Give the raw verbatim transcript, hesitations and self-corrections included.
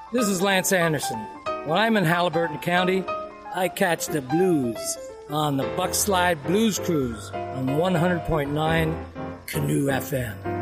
This is Lance Anderson. When I'm in Halliburton County, I catch the blues on the Buckslide Blues Cruise on one hundred point nine Canoe F M.